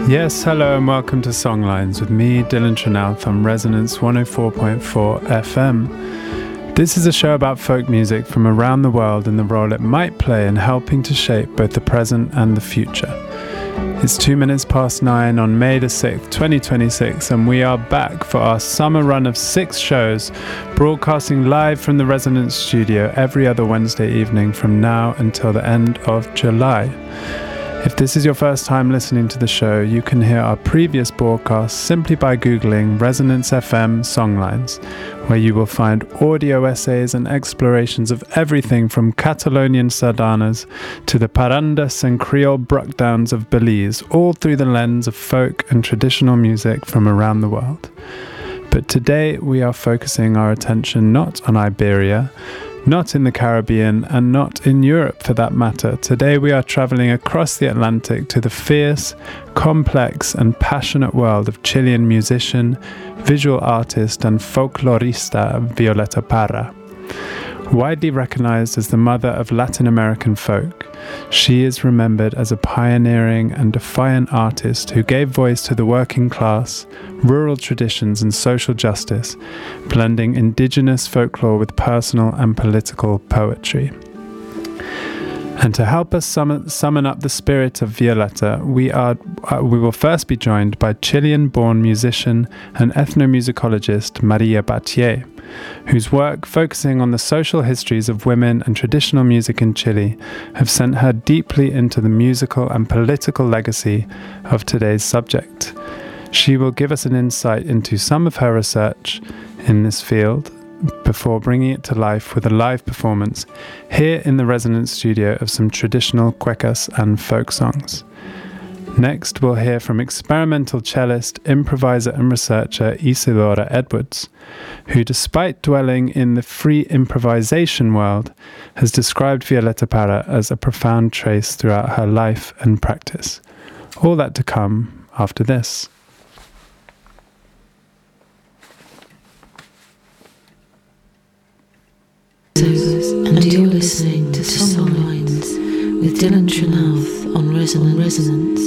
Yes, hello and welcome to Songlines with me, Dylan Trenouth, on Resonance 104.4 FM. This is a show about folk music from around the world and the role it might play in helping to shape both the present and the future. It's 9:02 on May the 6th, 2026, and we are back for our summer run of 6 shows, broadcasting live from the Resonance studio every other Wednesday evening from now until the end of July. If this is your first time listening to the show, you can hear our previous broadcasts simply by Googling Resonance FM Songlines, where you will find audio essays and explorations of everything from Catalonian sardanas to the parandas and Creole bruckdowns of Belize, all through the lens of folk and traditional music from around the world. But today we are focusing our attention not on Iberia, not in the Caribbean, and not in Europe for that matter. Today we are traveling across the Atlantic to the fierce, complex and passionate world of Chilean musician, visual artist and folklorista Violeta Parra. Widely recognized as the mother of Latin American folk, she is remembered as a pioneering and defiant artist who gave voice to the working class, rural traditions and social justice, blending indigenous folklore with personal and political poetry. And to help us summon up the spirit of Violeta, we will first be joined by Chilean-born musician and ethnomusicologist Maria Batlle, whose work focusing on the social histories of women and traditional music in Chile have sent her deeply into the musical and political legacy of today's subject. She will give us an insight into some of her research in this field before bringing it to life with a live performance here in the Resonance studio of some traditional cuecas and folk songs. Next, we'll hear from experimental cellist, improviser and researcher Isidora Edwards, who, despite dwelling in the free improvisation world, has described Violeta Parra as a profound trace throughout her life and practice. All that to come after this. And you're listening to Songlines with Dylan Trenouth on Resonance.